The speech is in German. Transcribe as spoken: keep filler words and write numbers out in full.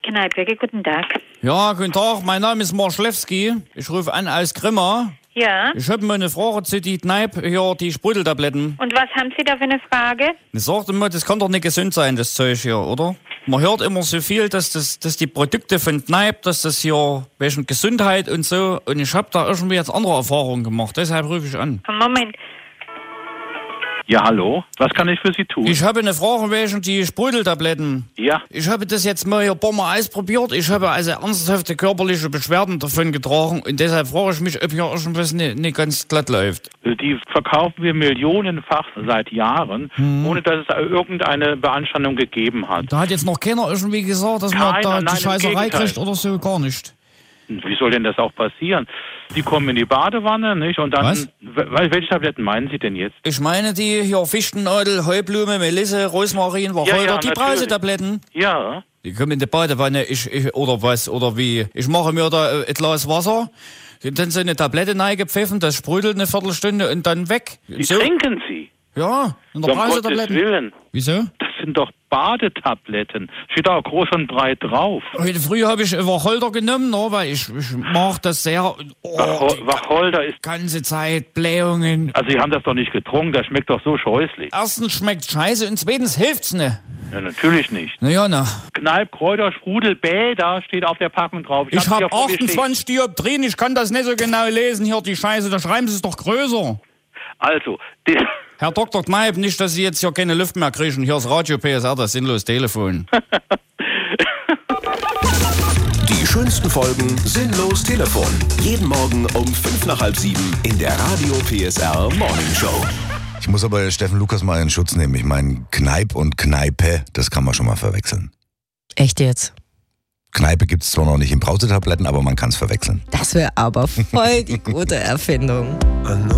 Kneipe. Guten Tag. Ja, guten Tag, mein Name ist Marschlewski. Ich rufe an aus Grimma. Ja. Ich habe mal eine Frage zu die Kneipe, hier, die Sprudeltabletten. Und was haben Sie da für eine Frage? Ich sagte immer, das kann doch nicht gesund sein, das Zeug hier, oder? Man hört immer so viel, dass, das, dass die Produkte von Kneipe, dass das hier wegen Gesundheit und so. Und ich habe da irgendwie jetzt andere Erfahrungen gemacht, deshalb rufe ich an. Moment. Ja, hallo. Was kann ich für Sie tun? Ich habe eine Frage wegen die Sprudeltabletten. Ja. Ich habe das jetzt mal hier ein paar Mal ausprobiert. Ich habe also ernsthafte körperliche Beschwerden davon getragen. Und deshalb frage ich mich, ob hier irgendwas nicht, nicht ganz glatt läuft. Die verkaufen wir millionenfach seit Jahren, hm. ohne dass es irgendeine Beanstandung gegeben hat. Da hat jetzt noch keiner irgendwie gesagt, dass Keiner, man da nein, die Scheißerei Gegenteil. kriegt oder so, gar nicht. Wie soll denn das auch passieren? Sie kommen in die Badewanne, nicht? Und dann. Was? Welche Tabletten meinen Sie denn jetzt? Ich meine die hier Fichtennadel, Heublume, Melisse, Rosmarin, Wacholder, Ja, ja, die natürlich. Brausetabletten. Ja. Die kommen in die Badewanne, ich, ich, oder was, oder wie. Ich mache mir da äh, ein Glas Wasser, dann so eine Tablette reingepfiffen, das sprudelt eine Viertelstunde und dann weg. Die So. trinken Sie. Ja, in der Um Gottes Brausetabletten. Willen. Wieso? Das sind doch Badetabletten. Steht da auch groß und breit drauf. Heute früh habe ich Wacholder genommen, no, weil ich, ich mag das sehr. Oh, Wachol die Wacholder ist. ganze Zeit Blähungen. Also, Sie haben das doch nicht getrunken, das schmeckt doch so scheußlich. Erstens schmeckt scheiße und zweitens hilft's ne. Ja, natürlich nicht. Na ja, na. Kneipp, Kräuter, Sprudel, Bäder steht auf der Packung drauf. Ich hab's habe ja vor mir stehen. achtundzwanzig Dioptrien, ich kann das nicht so genau lesen hier, die Scheiße, da schreiben Sie es doch größer. Also, die, Herr Doktor Kneipp, nicht, dass Sie jetzt hier keine Luft mehr kriegen. Hier ist Radio P S R, das sinnlos Telefon. Die schönsten Folgen Sinnlos Telefon. Jeden Morgen um fünf nach halb sieben in der Radio P S R Morning Show. Ich muss aber Steffen Lukas mal in Schutz nehmen. Ich meine, Kneipp und Kneipe, das kann man schon mal verwechseln. Echt jetzt? Kneipe gibt es zwar noch nicht in Brausetabletten, aber man kann es verwechseln. Das wäre aber voll die gute Erfindung.